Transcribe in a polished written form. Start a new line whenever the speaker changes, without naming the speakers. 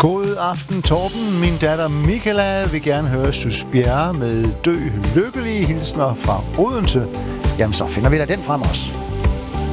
God aften, Torben. Min datter Michaela vil gerne høre Søs Bjerre med Dø Lykkelige hilsner fra Odense. Jamen, så finder vi da den frem også.